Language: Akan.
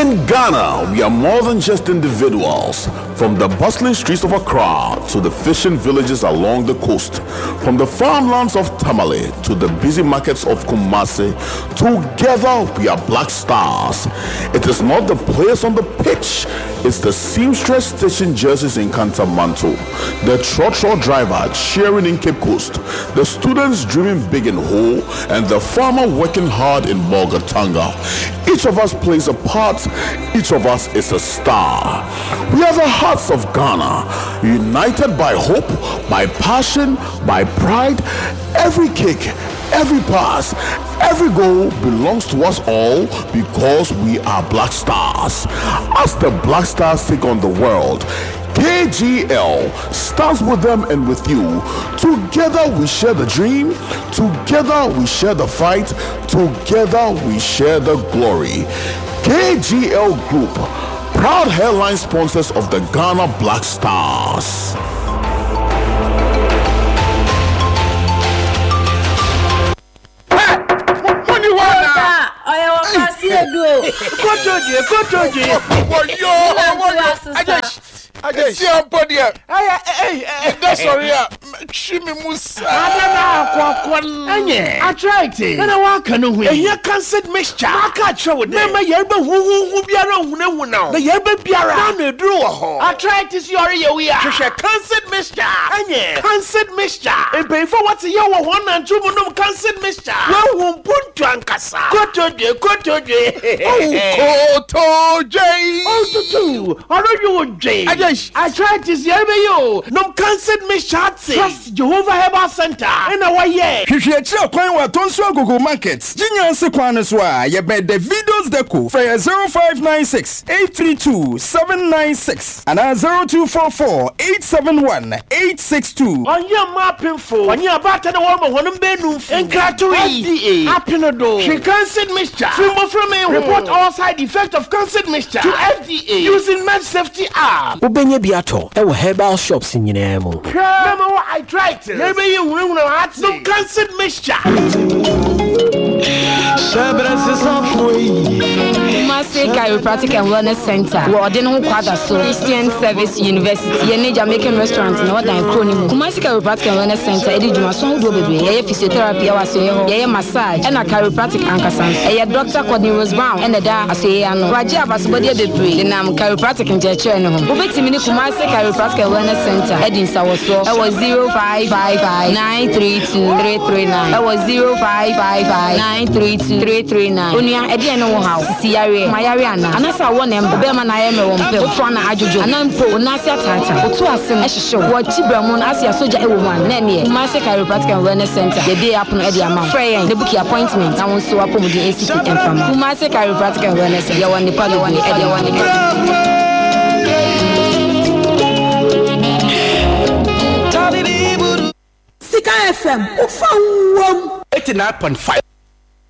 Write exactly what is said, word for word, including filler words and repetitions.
In Ghana, we are more than just individuals. From the bustling streets of Accra to the fishing villages along the coast, from the farmlands of Tamale to the busy markets of Kumasi, together we are Black Stars. It is not the players on the pitch, it's the seamstress stitching jerseys in Kantamanto, the trotro driver cheering in Cape Coast, the students dreaming big in Ho, and the farmer working hard in Bolgatanga. Each of us plays a part, each of us is a star. We are the hearts of Ghana, united by hope, by passion, by pride. Every kick, every pass, every goal belongs to us all because we are Black Stars. As the Black Stars take on the world, K G L starts with them and with you. Together we share the dream, together we share the fight, together we share the glory. K G L Group, proud headline sponsors of the Ghana Black Stars. I just see a body. Hey, hey, hey, that's sorry. Shimmy Musa. I tried it. And I walk on the way. Here can't sit mixture. I can't show it. Remember, Yerba who be around now. The Yerba Biara. I tried to see your we are. Can't sit mixture. And yeah, can't sit mixture. And pay for what's your one and two monum can't sit mixture. No one put to Ankasa. Go to you, go to you. Oh, Koto J. Oh, to two. How do you, J? I tried to see you. No cancer me shots. Trust Jehovah Herbal Center. And our yeah. If you check on Tonso Google Markets, Genius Sequaniswa, you bet the videos deco for zero five nine six eight three two seven nine six and zero two four four eight seven one eight six two. On your mapping for on your back to the woman one benu and gratuity. F D A. Apinodo. She cancer mixture. From from me report all side effects of cancer mixture to F D A using Med Safety app. Ubenye biato. Ewo herbal shops in Yinemo. Remember what I tried to. Maybe you will know how to no cancer mixture. Kumasi Chiropractic and Wellness Center. Wardeno Kwadaso Christian Service University. Yene Jamaican Restaurant in Order and Chronicle. Kumasi Chiropractic and Wellness Center. Edi Jumason do bebe. Yeye physiotherapy awaso yeye massage. Ena chiropractic ankasan. Yeye Doctor Courtney Rose Brown. Ena da asoye ano. Waji abasubodi bebe. Denam chiropractic njeche eno. Ubeti mini Kumasi Chiropractic and Wellness Center. Edi nsawoso. Ewo zero five five five nine three two three three nine. Ewo zero five five five nine three two three three nine. Onia edi eno wo house. Siyare mayare ana. Anasa wo nem be ma na ye me wo mpe. Ofo na ajojo. Anampo onasi atata. Otu asem ehihye wo chibramon asia soja ewo man. Na ne Kumasi Chiropractic and Wellness Center. The day happen edi ama. Friend, the book appointment. Na won so apomudi A C P enfam. Kumasi Chiropractic and Wellness Center. Ya woni palo edi edi woni. Sika F M, ufa wom. eighty-nine point five.